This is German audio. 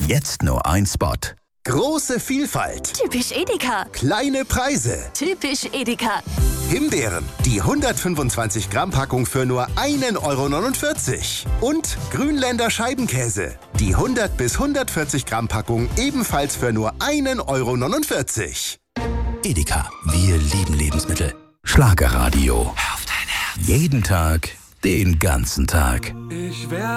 Jetzt nur ein Spot. Große Vielfalt. Typisch Edeka. Kleine Preise. Typisch Edeka. Himbeeren, die 125 Gramm Packung für nur 1,49 €. Und Grünländer Scheibenkäse, die 100 bis 140 Gramm Packung ebenfalls für nur 1,49 €. Edeka, wir lieben Lebensmittel. Schlagerradio. Jeden Tag, den ganzen Tag.